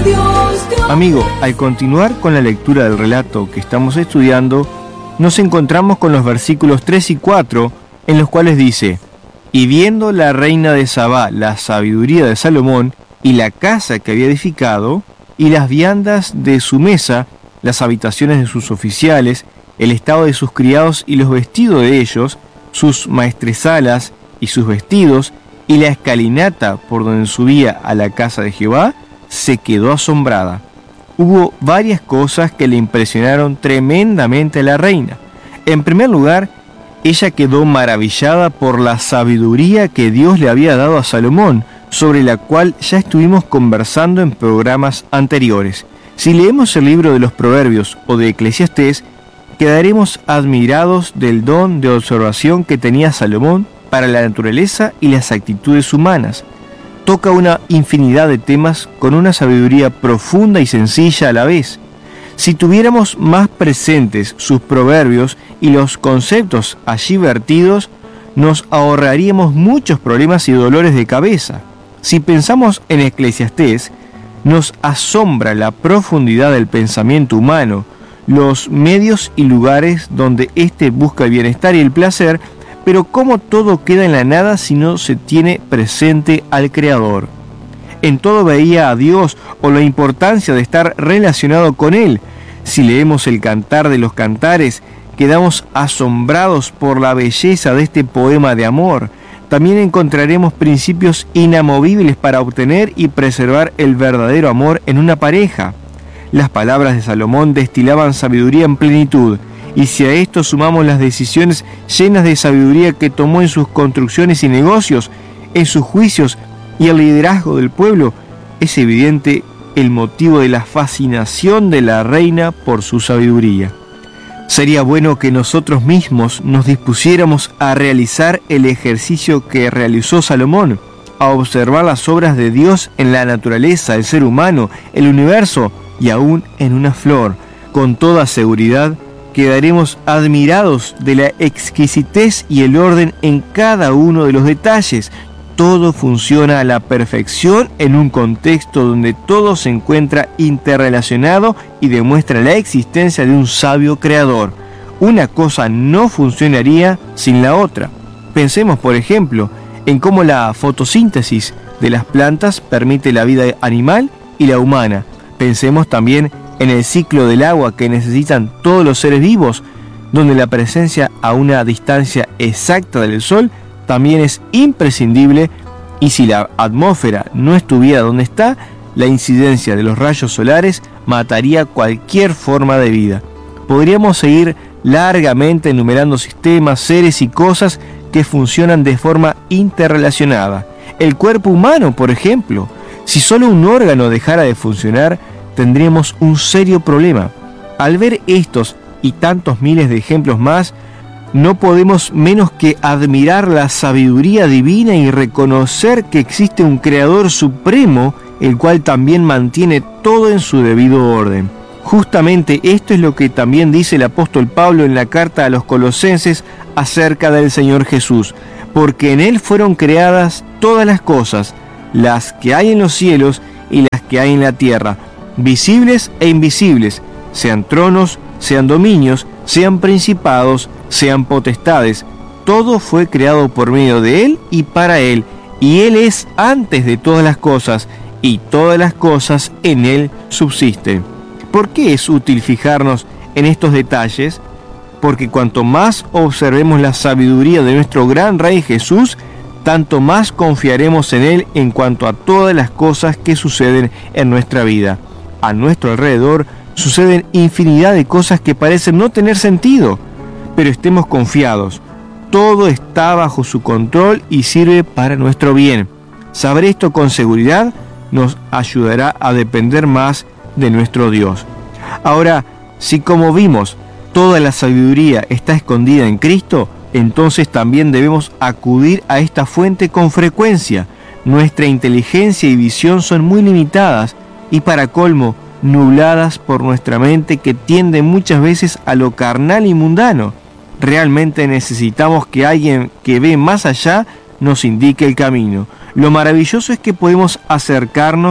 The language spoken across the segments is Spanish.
Amigo, al continuar con la lectura del relato que estamos estudiando, nos encontramos con los versículos 3 y 4, en los cuales dice: Y viendo la reina de Sabá la sabiduría de Salomón, y la casa que había edificado, y las viandas de su mesa, las habitaciones de sus oficiales, el estado de sus criados y los vestidos de ellos, sus maestresalas y sus vestidos, y la escalinata por donde subía a la casa de Jehová, se quedó asombrada. Hubo varias cosas que le impresionaron tremendamente a la reina. En primer lugar, ella quedó maravillada por la sabiduría que Dios le había dado a Salomón, sobre la cual ya estuvimos conversando en programas anteriores. Si leemos el libro de los Proverbios o de Eclesiastés, quedaremos admirados del don de observación que tenía Salomón para la naturaleza y las actitudes humanas. Toca una infinidad de temas con una sabiduría profunda y sencilla a la vez. Si tuviéramos más presentes sus proverbios y los conceptos allí vertidos, nos ahorraríamos muchos problemas y dolores de cabeza. Si pensamos en Eclesiastés, nos asombra la profundidad del pensamiento humano, los medios y lugares donde éste busca el bienestar y el placer, pero cómo todo queda en la nada si no se tiene presente al Creador. En todo veía a Dios o la importancia de estar relacionado con Él. Si leemos el Cantar de los Cantares, quedamos asombrados por la belleza de este poema de amor. También encontraremos principios inamovibles para obtener y preservar el verdadero amor en una pareja. Las palabras de Salomón destilaban sabiduría en plenitud. Y si a esto sumamos las decisiones llenas de sabiduría que tomó en sus construcciones y negocios, en sus juicios y el liderazgo del pueblo, es evidente el motivo de la fascinación de la reina por su sabiduría. Sería bueno que nosotros mismos nos dispusiéramos a realizar el ejercicio que realizó Salomón, a observar las obras de Dios en la naturaleza, el ser humano, el universo y aún en una flor. Con toda seguridad, quedaremos admirados de la exquisitez y el orden en cada uno de los detalles. Todo funciona a la perfección en un contexto donde todo se encuentra interrelacionado y demuestra la existencia de un sabio creador. Una cosa no funcionaría sin la otra. Pensemos, por ejemplo, en cómo la fotosíntesis de las plantas permite la vida animal y la humana. Pensemos también en el ciclo del agua que necesitan todos los seres vivos, donde la presencia a una distancia exacta del Sol también es imprescindible, y si la atmósfera no estuviera donde está, la incidencia de los rayos solares mataría cualquier forma de vida. Podríamos seguir largamente enumerando sistemas, seres y cosas que funcionan de forma interrelacionada. El cuerpo humano, por ejemplo, si solo un órgano dejara de funcionar, tendríamos un serio problema. Al ver estos y tantos miles de ejemplos más, no podemos menos que admirar la sabiduría divina y reconocer que existe un Creador supremo, el cual también mantiene todo en su debido orden. Justamente esto es lo que también dice el apóstol Pablo en la carta a los Colosenses acerca del Señor Jesús, porque en Él fueron creadas todas las cosas, las que hay en los cielos y las que hay en la tierra, visibles e invisibles, sean tronos, sean dominios, sean principados, sean potestades. Todo fue creado por medio de Él y para Él, y Él es antes de todas las cosas, y todas las cosas en Él subsisten. ¿Por qué es útil fijarnos en estos detalles? Porque cuanto más observemos la sabiduría de nuestro gran Rey Jesús, tanto más confiaremos en Él en cuanto a todas las cosas que suceden en nuestra vida. A nuestro alrededor suceden infinidad de cosas que parecen no tener sentido, pero estemos confiados. Todo está bajo su control y sirve para nuestro bien. Saber esto con seguridad nos ayudará a depender más de nuestro Dios. Ahora, si como vimos, toda la sabiduría está escondida en Cristo, entonces también debemos acudir a esta fuente con frecuencia. Nuestra inteligencia y visión son muy limitadas y, para colmo, nubladas por nuestra mente que tiende muchas veces a lo carnal y mundano. Realmente necesitamos que alguien que ve más allá nos indique el camino. Lo maravilloso es que podemos acercarnos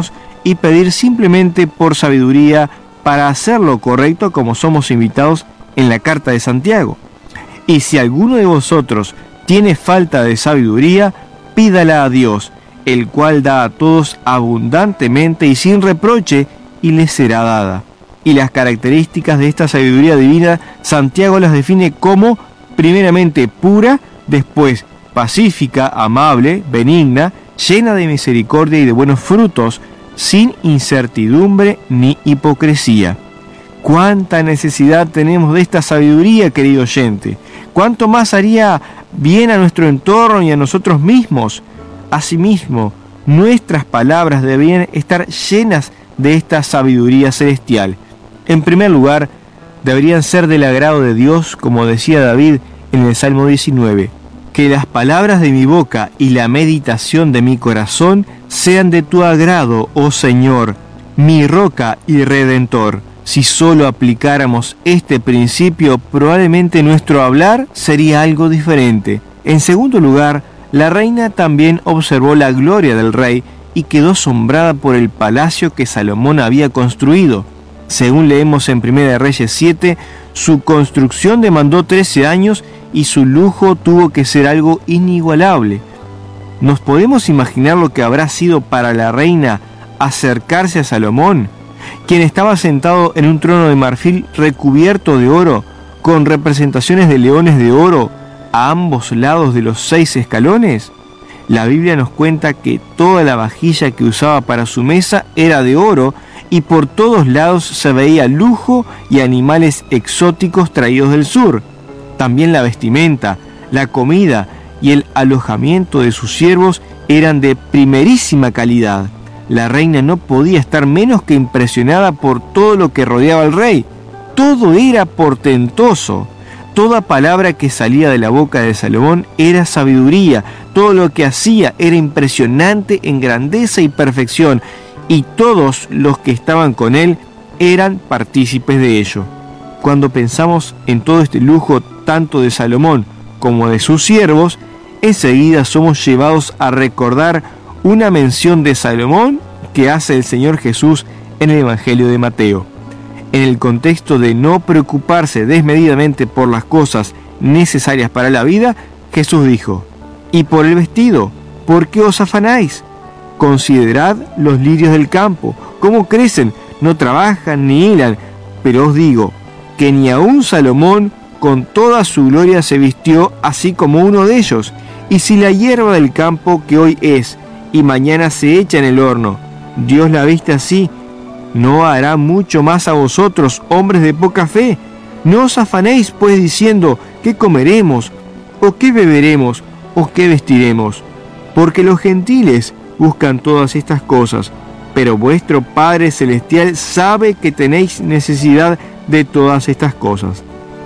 y pedir simplemente por sabiduría para hacer lo correcto, como somos invitados en la carta de Santiago. Y si alguno de vosotros tiene falta de sabiduría, pídala a Dios, el cual da a todos abundantemente y sin reproche, y les será dada. Y las características de esta sabiduría divina, Santiago las define como, primeramente, pura, después pacífica, amable, benigna, llena de misericordia y de buenos frutos, sin incertidumbre ni hipocresía. ¿Cuánta necesidad tenemos de esta sabiduría, querido oyente? ¿Cuánto más haría bien a nuestro entorno y a nosotros mismos? Asimismo, nuestras palabras deberían estar llenas de esta sabiduría celestial. En primer lugar, deberían ser del agrado de Dios, como decía David en el Salmo 19. Que las palabras de mi boca y la meditación de mi corazón sean de tu agrado, oh Señor, mi roca y redentor. Si solo aplicáramos este principio, probablemente nuestro hablar sería algo diferente. En segundo lugar, la reina también observó la gloria del rey y quedó asombrada por el palacio que Salomón había construido. Según leemos en 1 Reyes 7, su construcción demandó 13 años y su lujo tuvo que ser algo inigualable. ¿Nos podemos imaginar lo que habrá sido para la reina acercarse a Salomón, quien estaba sentado en un trono de marfil recubierto de oro, con representaciones de leones de oro a ambos lados de los 6 escalones? La Biblia nos cuenta que toda la vajilla que usaba para su mesa era de oro y por todos lados se veía lujo y animales exóticos traídos del sur. También la vestimenta, la comida y el alojamiento de sus siervos eran de primerísima calidad. La reina no podía estar menos que impresionada por todo lo que rodeaba al rey. Todo era portentoso. Toda palabra que salía de la boca de Salomón era sabiduría. Todo lo que hacía era impresionante en grandeza y perfección. Y todos los que estaban con él eran partícipes de ello. Cuando pensamos en todo este lujo, tanto de Salomón como de sus siervos, enseguida somos llevados a recordar una mención de Salomón que hace el Señor Jesús en el Evangelio de Mateo. En el contexto de no preocuparse desmedidamente por las cosas necesarias para la vida, Jesús dijo: «Y por el vestido, ¿por qué os afanáis? Considerad los lirios del campo, cómo crecen, no trabajan ni hilan, pero os digo que ni aun Salomón con toda su gloria se vistió así como uno de ellos. Y si la hierba del campo que hoy es y mañana se echa en el horno, Dios la viste así, ¿no hará mucho más a vosotros, hombres de poca fe? No os afanéis pues diciendo, ¿qué comeremos? ¿O qué beberemos? ¿O qué vestiremos? Porque los gentiles buscan todas estas cosas, pero vuestro Padre Celestial sabe que tenéis necesidad de todas estas cosas».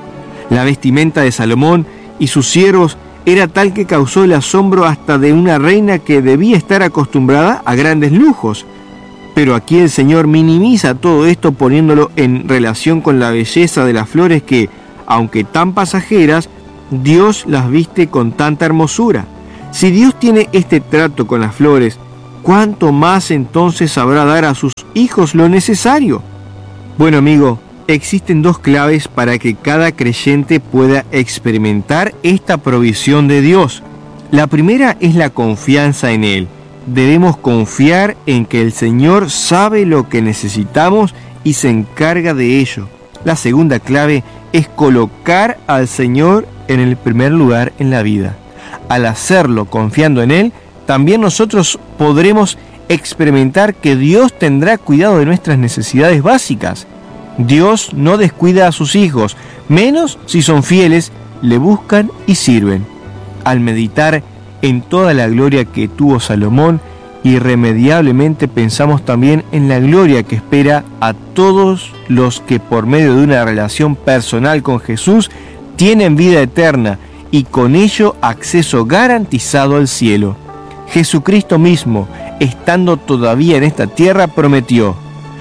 La vestimenta de Salomón y sus siervos era tal que causó el asombro hasta de una reina que debía estar acostumbrada a grandes lujos. Pero aquí el Señor minimiza todo esto poniéndolo en relación con la belleza de las flores que, aunque tan pasajeras, Dios las viste con tanta hermosura. Si Dios tiene este trato con las flores, ¿cuánto más entonces sabrá dar a sus hijos lo necesario? Bueno, amigo, existen 2 claves para que cada creyente pueda experimentar esta provisión de Dios. La primera es la confianza en Él. Debemos confiar en que el Señor sabe lo que necesitamos y se encarga de ello. La segunda clave es colocar al Señor en el primer lugar en la vida. Al hacerlo confiando en Él, también nosotros podremos experimentar que Dios tendrá cuidado de nuestras necesidades básicas. Dios no descuida a sus hijos, menos si son fieles, le buscan y sirven. Al meditar en toda la gloria que tuvo Salomón, irremediablemente pensamos también en la gloria que espera a todos los que por medio de una relación personal con Jesús tienen vida eterna y con ello acceso garantizado al cielo. Jesucristo mismo, estando todavía en esta tierra, prometió: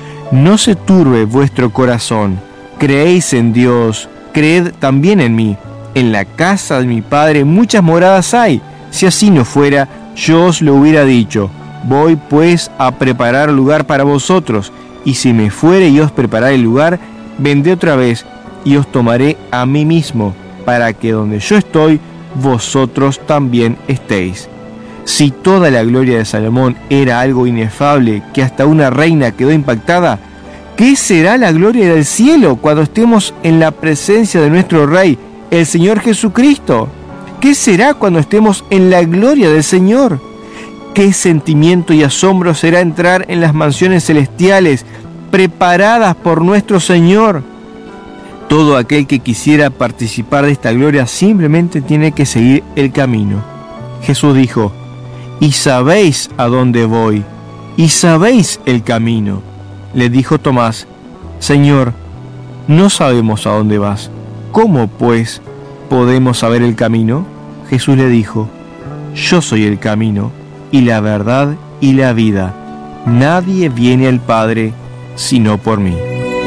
«No se turbe vuestro corazón, creéis en Dios, creed también en mí. En la casa de mi Padre muchas moradas hay. Si así no fuera, yo os lo hubiera dicho, Voy pues a preparar lugar para vosotros, y si me fuere y os prepararé el lugar, vendré otra vez y os tomaré a mí mismo, para que donde yo estoy, vosotros también estéis. Si toda la gloria de Salomón era algo inefable, que hasta una reina quedó impactada, ¿qué será la gloria del cielo cuando estemos en la presencia de nuestro Rey, el Señor Jesucristo? ¿Qué será cuando estemos en la gloria del Señor? ¿Qué sentimiento y asombro será entrar en las mansiones celestiales preparadas por nuestro Señor? Todo aquel que quisiera participar de esta gloria simplemente tiene que seguir el camino. Jesús dijo: «Y sabéis a dónde voy, y sabéis el camino». Le dijo Tomás: «Señor, no sabemos a dónde vas. ¿Cómo, pues, podemos saber el camino?» Jesús le dijo: «Yo soy el camino, y la verdad, y la vida. Nadie viene al Padre sino por mí».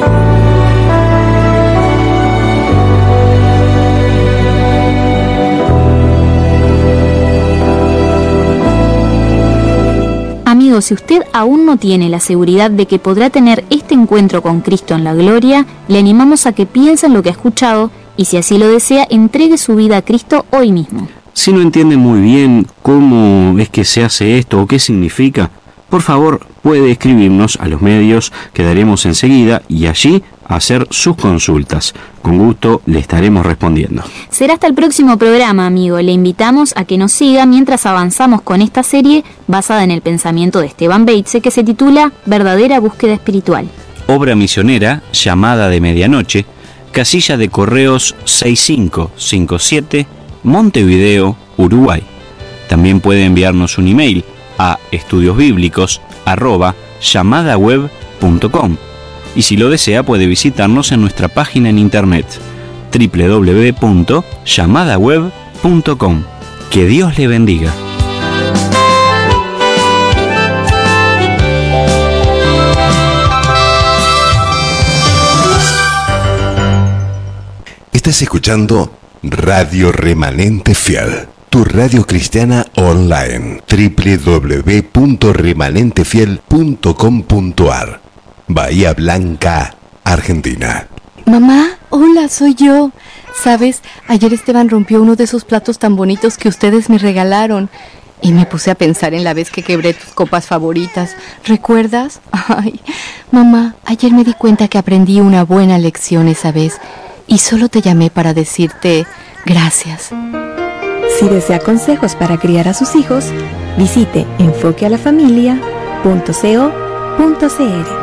Amigo, si usted aún no tiene la seguridad de que podrá tener este encuentro con Cristo en la gloria, le animamos a que piense en lo que ha escuchado y, si así lo desea, entregue su vida a Cristo hoy mismo. Si no entiende muy bien cómo es que se hace esto o qué significa, por favor puede escribirnos a los medios que daremos enseguida y allí hacer sus consultas. Con gusto le estaremos respondiendo. Será hasta el próximo programa, amigo. Le invitamos a que nos siga mientras avanzamos con esta serie basada en el pensamiento de Esteban Beitze, que se titula Verdadera Búsqueda Espiritual. Obra misionera Llamada de Medianoche, casilla de correos 6557, Montevideo, Uruguay. También puede enviarnos un email a estudiosbiblicos@llamadaweb.com. Y si lo desea puede visitarnos en nuestra página en internet www.llamadaweb.com. Que Dios le bendiga. Estás escuchando Radio Remanente Fiel, tu radio cristiana online. www.remanentefiel.com.ar. Bahía Blanca, Argentina. Mamá, hola, soy yo. ¿Sabes? Ayer Esteban rompió uno de esos platos tan bonitos que ustedes me regalaron. Y me puse a pensar en la vez que quebré tus copas favoritas. ¿Recuerdas? Ay, mamá, ayer me di cuenta que aprendí una buena lección esa vez. Y solo te llamé para decirte gracias. Si desea consejos para criar a sus hijos, visite enfoquealafamilia.co.cr.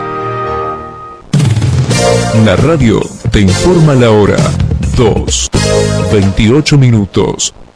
La radio te informa la hora. 2:28.